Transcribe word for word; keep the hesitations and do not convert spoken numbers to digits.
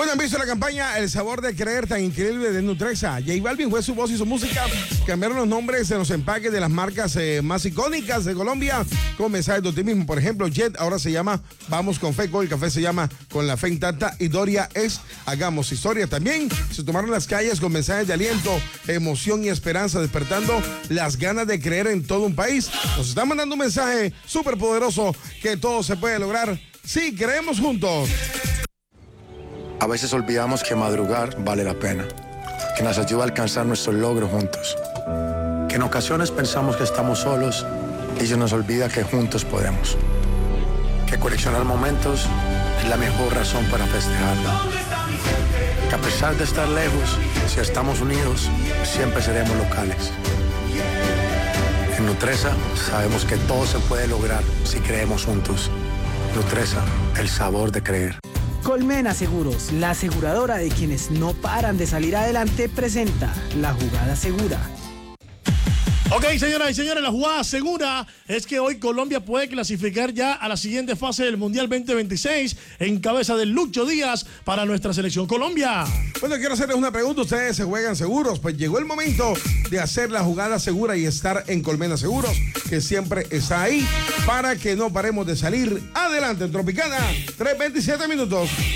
Bueno, han visto la campaña El Sabor de Creer tan increíble de Nutresa. J Balvin fue su voz y su música. Cambiaron los nombres en los empaques de las marcas eh, más icónicas de Colombia con mensajes de optimismo. Por ejemplo, Jet ahora se llama Vamos con Feco, el café se llama Con la Fe Intacta y Doria es Hagamos Historia. También se tomaron las calles con mensajes de aliento, emoción y esperanza, despertando las ganas de creer en todo un país. Nos están mandando un mensaje súper poderoso que todo se puede lograr si creemos juntos. A veces olvidamos que madrugar vale la pena, que nos ayuda a alcanzar nuestros logros juntos, que en ocasiones pensamos que estamos solos y se nos olvida que juntos podemos, que coleccionar momentos es la mejor razón para festejarlo, que a pesar de estar lejos, si estamos unidos, siempre seremos locales. En Nutresa sabemos que todo se puede lograr si creemos juntos. Nutresa, el sabor de creer. Colmena Seguros, la aseguradora de quienes no paran de salir adelante, presenta La Jugada Segura. Ok, señoras y señores, la jugada segura es que hoy Colombia puede clasificar ya a la siguiente fase del Mundial veinte veintiséis en cabeza de Lucho Díaz para nuestra selección Colombia. Bueno, quiero hacerles una pregunta. ¿Ustedes se juegan seguros? Pues llegó el momento de hacer la jugada segura y estar en Colmena Seguros, que siempre está ahí para que no paremos de salir adelante en Tropicana. tres veintisiete minutos.